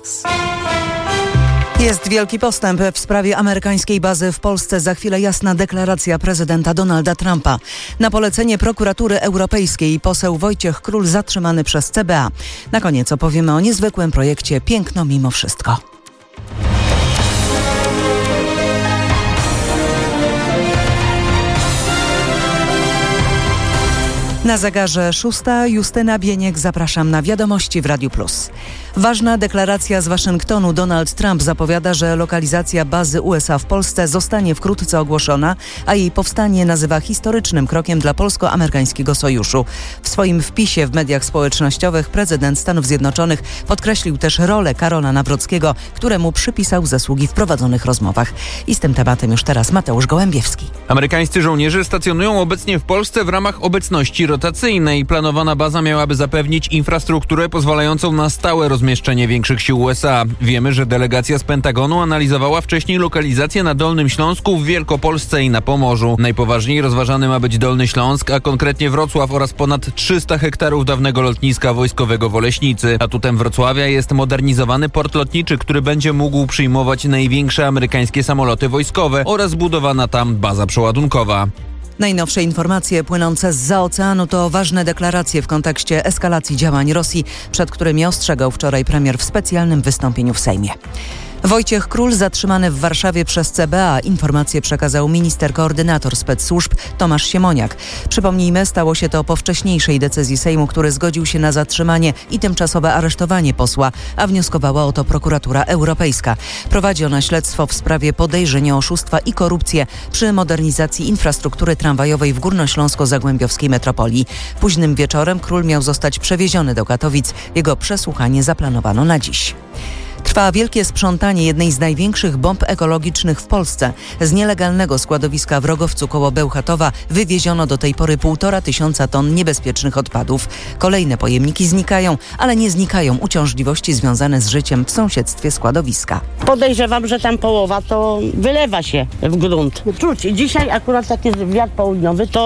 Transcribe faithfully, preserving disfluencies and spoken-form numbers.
Business. Jest wielki postęp w sprawie amerykańskiej bazy w Polsce. Za chwilę jasna deklaracja prezydenta Donalda Trumpa. Na polecenie prokuratury europejskiej poseł Wojciech Król zatrzymany przez C B A. Na koniec opowiemy o niezwykłym projekcie Piękno mimo wszystko. Na zegarze szósta, Justyna Bieniek, zapraszam na Wiadomości w Radiu Plus. Ważna deklaracja z Waszyngtonu. Donald Trump zapowiada, że lokalizacja bazy U S A w Polsce zostanie wkrótce ogłoszona, a jej powstanie nazywa historycznym krokiem dla polsko-amerykańskiego sojuszu. W swoim wpisie w mediach społecznościowych prezydent Stanów Zjednoczonych podkreślił też rolę Karola Nawrockiego, któremu przypisał zasługi w prowadzonych rozmowach. I z tym tematem już teraz Mateusz Gołębiewski. Amerykańscy żołnierze stacjonują obecnie w Polsce w ramach obecności rotacyjnej. Planowana baza miałaby zapewnić infrastrukturę pozwalającą na stałe rozmieszczenie większych sił U S A. Wiemy, że delegacja z Pentagonu analizowała wcześniej lokalizację na Dolnym Śląsku, w Wielkopolsce i na Pomorzu. Najpoważniej rozważany ma być Dolny Śląsk, a konkretnie Wrocław oraz ponad trzysta hektarów dawnego lotniska wojskowego w Oleśnicy. Atutem Wrocławia jest modernizowany port lotniczy, który będzie mógł przyjmować największe amerykańskie samoloty wojskowe oraz budowana tam baza przeładunkowa. Najnowsze informacje płynące zza oceanu to ważne deklaracje w kontekście eskalacji działań Rosji, przed którymi ostrzegał wczoraj premier w specjalnym wystąpieniu w Sejmie. Wojciech Król zatrzymany w Warszawie przez C B A. Informacje przekazał minister koordynator specsłużb Tomasz Siemoniak. Przypomnijmy, stało się to po wcześniejszej decyzji Sejmu, który zgodził się na zatrzymanie i tymczasowe aresztowanie posła, a wnioskowała o to prokuratura europejska. Prowadzi ona śledztwo w sprawie podejrzeń o oszustwa i korupcję przy modernizacji infrastruktury tramwajowej w górnośląsko-zagłębiowskiej metropolii. Późnym wieczorem Król miał zostać przewieziony do Katowic. Jego przesłuchanie zaplanowano na dziś. Trwa wielkie sprzątanie jednej z największych bomb ekologicznych w Polsce. Z nielegalnego składowiska w Rogowcu koło Bełchatowa wywieziono do tej pory półtora tysiąca ton niebezpiecznych odpadów. Kolejne pojemniki znikają, ale nie znikają uciążliwości związane z życiem w sąsiedztwie składowiska. Podejrzewam, że tam połowa to wylewa się w grunt. Czuć. Dzisiaj akurat taki wiatr południowy to